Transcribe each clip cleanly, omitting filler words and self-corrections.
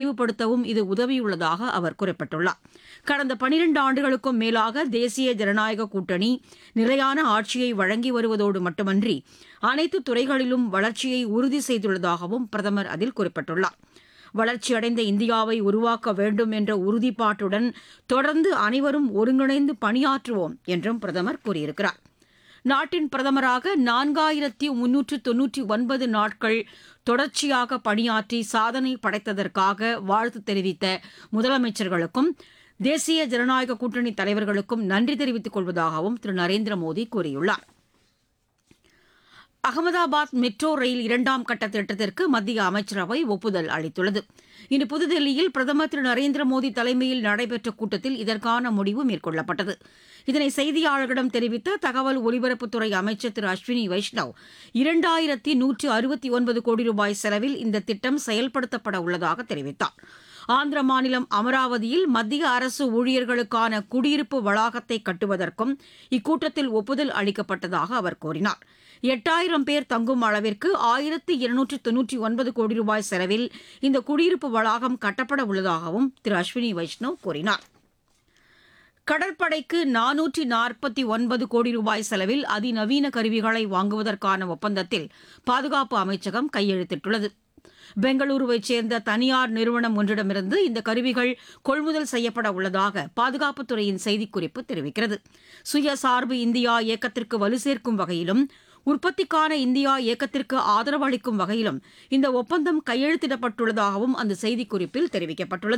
விரிவுபடுத்தவும் இது உதவியுள்ளதாக அவர் குறிப்பிட்டுள்ளார். கடந்த 12 ஆண்டுகளுக்கும் மேலாக தேசிய ஜனநாயக கூட்டணி நிலையான ஆட்சியை வழங்கி வருவதோடு மட்டுமன்றி அனைத்து துறைகளிலும் வளர்ச்சியை உறுதி செய்துள்ளதாகவும் பிரதமர் அதில் குறிப்பிட்டுள்ளார். வளர்ச்சியடைந்த இந்தியாவை உருவாக்க வேண்டும் என்ற உறுதிப்பாட்டுடன் தொடர்ந்து அனைவரும் ஒருங்கிணைந்து பணியாற்றுவோம் என்றும் பிரதமர் கூறியிருக்கிறார். நாட்டின் பிரதமராக 4399 நாட்கள் தொடர்ச்சியாக பணியாற்றி சாதனை படைத்ததற்காக வாழ்த்து தெரிவித்த முதலமைச்சர்களுக்கும் தேசிய ஜனநாயக கூட்டணி தலைவர்களுக்கும் நன்றி தெரிவித்துக் கொள்வதாகவும் திரு நரேந்திர மோடி கூறியுள்ளார். அகமதாபாத் மெட்ரோ ரயில் 2ஆம் கட்ட திட்டத்திற்கு மத்திய அமைச்சரவை ஒப்புதல் அளித்துள்ளது. இன்று புதுதில்லியில் பிரதமர் திரு நரேந்திர மோடி தலைமையில் நடைபெற்ற கூட்டத்தில் இதற்கான முடிவு மேற்கொள்ளப்பட்டது. இதனை செய்தியாளர்களிடம் தெரிவித்த தகவல் ஒலிபரப்புத்துறை அமைச்சர் திரு அஸ்வினி வைஷ்ணவ் 2169 கோடி ரூபாய் செலவில் இந்த திட்டம் செயல்படுத்தப்பட உள்ளதாக தெரிவித்தார். ஆந்திர மாநிலம் அமராவதியில் மத்திய அரசு ஊழியர்களுக்கான குடியிருப்பு வளாகத்தை கட்டுவதற்கும் இக்கூட்டத்தில் ஒப்புதல் அளிக்கப்பட்டதாக அவர் கூறினார். 8000 பேர் தங்கும் அளவிற்கு 1299 கோடி ரூபாய் செலவில் இந்த குடியிருப்பு வளாகம் கட்டப்பட உள்ளதாகவும் திரு அஸ்வினி வைஷ்ணவ் கூறினார். கடற்படைக்கு 449 கோடி ரூபாய் செலவில் அதிநவீன கருவிகளை வாங்குவதற்கான ஒப்பந்தத்தில் பாதுகாப்பு அமைச்சகம் கையெழுத்திட்டுள்ளது. பெங்களூருவைச் சேர்ந்த தனியார் நிறுவனம் ஒன்றிடமிருந்து இந்த கருவிகள் கொள்முதல் செய்யப்பட உள்ளதாக பாதுகாப்புத்துறையின் செய்திக்குறிப்பு தெரிவிக்கிறது. சுயசார்பு இந்தியா இயக்கத்திற்கு வலு சேர்க்கும் வகையிலும் உற்பத்திக்கான இந்தியா இயக்கத்திற்கு ஆதரவு அளிக்கும் வகையிலும் இந்த ஒப்பந்தம் கையெழுத்திடப்பட்டுள்ளதாகவும் அந்த செய்திக்குறிப்பில் தெரிவிக்கப்பட்டுள்ளது.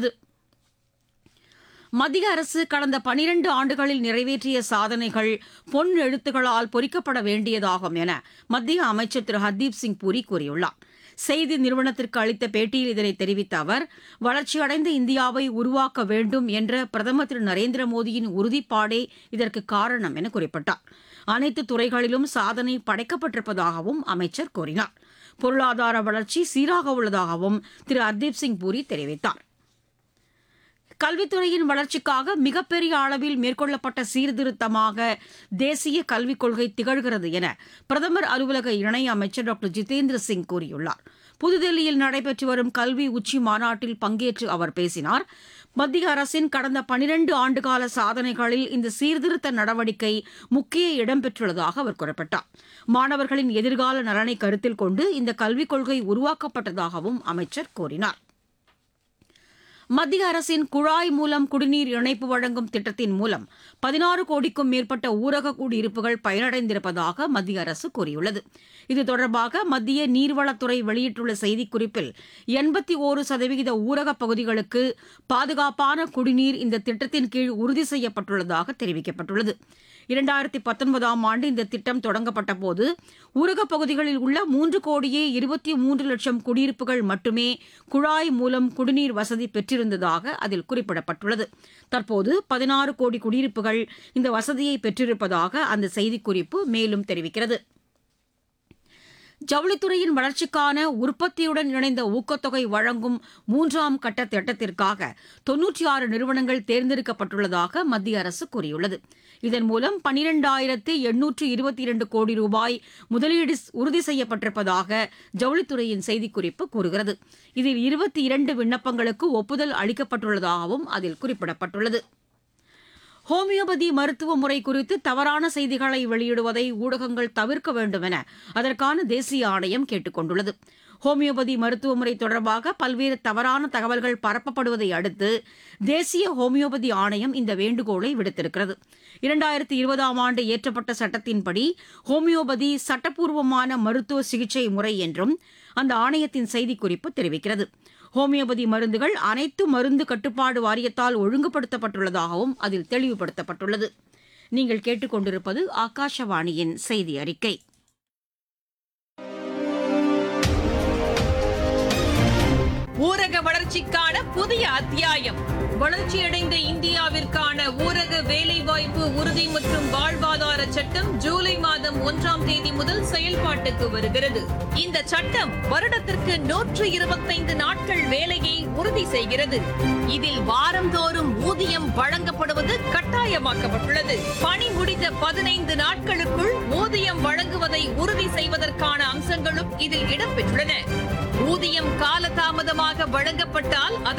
மத்திய அரசு கடந்த 12 ஆண்டுகளில் நிறைவேற்றிய சாதனைகள் பொன் எழுத்துக்களால் பொறிக்கப்பட வேண்டியதாகும் என மத்திய அமைச்சர் திரு ஹர்தீப் சிங் பூரி கூறியுள்ளார். செய்தி நிறுவனத்திற்கு அளித்த பேட்டியில் இதனை தெரிவித்த அவர், வளர்ச்சியடைந்த இந்தியாவை உருவாக்க வேண்டும் என்ற பிரதமர் திரு நரேந்திர மோடியின் உறுதிப்பாடே இதற்கு காரணம் என குறிப்பிட்டார். அனைத்து துறைகளிலும் சாதனை படைக்கப்பட்டிருப்பதாகவும் அமைச்சர் கூறினார். பொருளாதார வளர்ச்சி சீராக உள்ளதாகவும் திரு ஹர்தீப் சிங் பூரி தெரிவித்தார். கல்வித்துறையின் வளர்ச்சிக்காக மிகப்பெரிய அளவில் மேற்கொள்ளப்பட்ட சீர்திருத்தமாக தேசிய கல்விக் கொள்கை திகழ்கிறது என பிரதமர் அலுவலக இணையமைச்சர் டாக்டர் ஜிதேந்திர சிங் கூறியுள்ளார். புதுதில்லியில் நடைபெற்று வரும் கல்வி உச்சி மாநாட்டில் பங்கேற்று அவர் பேசினார். மத்திய அரசின் கடந்த 12 ஆண்டுகால சாதனைகளில் இந்த சீர்திருத்த நடவடிக்கை முக்கிய இடம்பெற்றுள்ளதாக அவர் குறிப்பிட்டார். மாணவர்களின் எதிர்கால நலனை கருத்தில் கொண்டு இந்த கல்விக் கொள்கை உருவாக்கப்பட்டதாகவும் அமைச்சர் கூறினார். மத்திய அரசின் குழாய் மூலம் குடிநீர் இணைப்பு வழங்கும் திட்டத்தின் மூலம் 16 கோடிக்கும் மேற்பட்ட ஊரக குடியிருப்புகள் பயனடைந்திருப்பதாக மத்திய அரசு கூறியுள்ளது. இது தொடர்பாக மத்திய நீர்வளத்துறை வெளியிட்டுள்ள செய்திக்குறிப்பில் 81% ஊரகப் பகுதிகளுக்கு பாதுகாப்பான குடிநீர் இந்த திட்டத்தின் கீழ் உறுதி செய்யப்பட்டுள்ளதாக தெரிவிக்கப்பட்டுள்ளது. 2019ஆம் ஆண்டு இந்த திட்டம் தொடங்கப்பட்டபோது ஊரகப் பகுதிகளில் உள்ள 3,23,00,000 குடியிருப்புகள் மட்டுமே குழாய் மூலம் குடிநீர் வசதி பெற்றிருந்ததாக அதில் குறிப்பிடப்பட்டுள்ளது. தற்போது 16 கோடி குடியிருப்புகள் இந்த வசதியை பெற்றிருப்பதாக அந்த செய்திக்குறிப்பு மேலும் தெரிவிக்கிறது. ஜவுளித்துறையின் வளர்ச்சிக்கான உற்பத்தியுடன் இணைந்த ஊக்கத்தொகை வழங்கும் 3ஆம் கட்ட திட்டத்திற்காக 96 நிறுவனங்கள் தேர்ந்தெடுக்கப்பட்டுள்ளதாக மத்திய அரசு கூறியுள்ளது. இதன் மூலம் 12,822 கோடி ரூபாய் முதலீடு உறுதி செய்யப்பட்டிருப்பதாக ஜவுளித்துறையின் செய்திக்குறிப்பு கூறுகிறது. இதில் 22 விண்ணப்பங்களுக்கு ஒப்புதல் அளிக்கப்பட்டுள்ளதாகவும் அதில் குறிப்பிடப்பட்டுள்ளது. ஹோமியோபதி மருத்துவ முறை குறித்து தவறான செய்திகளை வெளியிடுவதை ஊடகங்கள் தவிர்க்க வேண்டும் என அதற்கான தேசிய ஆணையம் கேட்டுக் கொண்டுள்ளது. ஹோமியோபதி மருத்துவ முறை தொடர்பாக பல்வேறு தவறான தகவல்கள் பரப்பப்படுவதை அடுத்து தேசிய ஹோமியோபதி ஆணையம் இந்த வேண்டுகோளை விடுத்திருக்கிறது. 2020ஆம் ஆண்டு இயற்றப்பட்ட சட்டத்தின்படி ஹோமியோபதி சட்டப்பூர்வமான மருத்துவ சிகிச்சை முறை என்றும் அந்த ஆணையத்தின் செய்திக்குறிப்பு தெரிவிக்கிறது. ஹோமியோபதி மருந்துகள் அனைத்து மருந்து கட்டுப்பாடு வாரியத்தால் ஒழுங்குபடுத்தப்பட்டுள்ளதாகவும் அதில் தெளிவுபடுத்தப்பட்டுள்ளது. நீங்கள் கேட்டுக்கொண்டிருப்பது ஆகாஷவாணியின் செய்தி அறிக்கை. ஊரக வளர்ச்சிக்கான புதிய அத்தியாயம். வளர்ச்சியடைந்த இந்தியாவிற்கான ஊரக வேலைவாய்ப்பு உறுதி மற்றும் வாழ்வாதார சட்டம் ஜூலை மாதம் 1ஆம் தேதி முதல் செயல்பாட்டுக்கு வருகிறது. இந்த சட்டம் வருடத்திற்கு 125 நாட்கள் வேலையை உறுதி செய்கிறது. இதில் வாரந்தோறும் ஊதியம் வழங்கப்படுவது கட்டாயமாக்கப்பட்டுள்ளது. பணி முடிந்த 15 நாட்களுக்குள் ஊதியம் வழங்குவதை உறுதி செய்வதற்கான அம்சங்களும் இதில் இடம்பெற்றுள்ளன. ஊதியம் காலதாமதமாக வழங்கப்பட்டால்